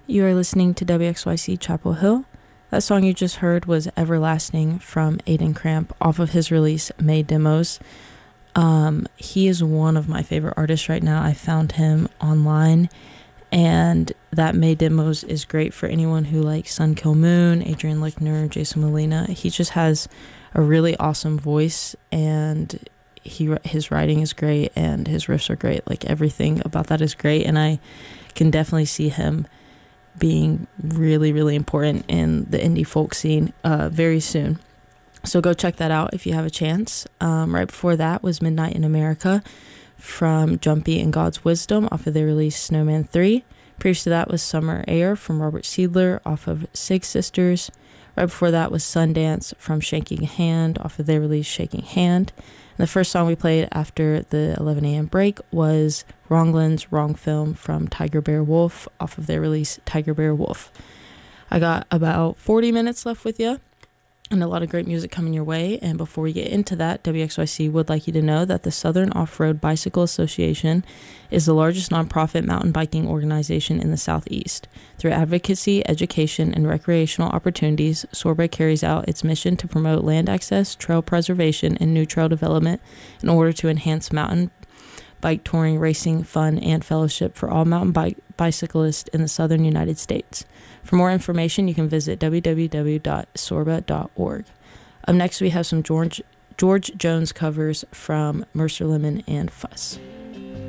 You are listening to WXYC Chapel Hill. That song you just heard was Everlasting from Aiden Cramp off of his release May Demos. He is one of my favorite artists right now. I found him online, and that May Demos is great for anyone who likes Sun Kill Moon, Adrian Lickner, Jason Molina. He just has a really awesome voice, and his writing is great, and his riffs are great. Like, everything about that is great, and I can definitely see him being really, really important in the indie folk scene very soon. So go check that out if you have a chance. Right before that was Midnight in America from Jumpy and God's Wisdom off of their release Snowman 3. Previous to that was Summer Air from Robert Seidler off of Sig Sisters. Right before that was Sundance from Shaking Hand off of their release Shaking Hand. And the first song we played after the 11 a.m. break was Wronglands Wrong Film from Tiger Bear Wolf off of their release Tiger Bear Wolf. I got about 40 minutes left with you, and a lot of great music coming your way. And before we get into that, WXYC would like you to know that the Southern Off-Road Bicycle Association is the largest nonprofit mountain biking organization in the Southeast. Through advocacy, education, and recreational opportunities, SORBA carries out its mission to promote land access, trail preservation, and new trail development in order to enhance mountain bike touring, racing, fun, and fellowship for all mountain bicyclists in the southern United States. For more information, you can visit www.sorba.org. Up next, we have some George Jones covers from Mercer Lemon and Fuss.